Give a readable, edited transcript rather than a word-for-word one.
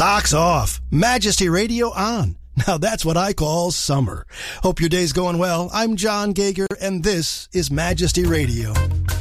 Socks off. Majesty Radio on. Now that's what I call summer. Hope your day's going well. I'm John Gager, and this is Majesty Radio.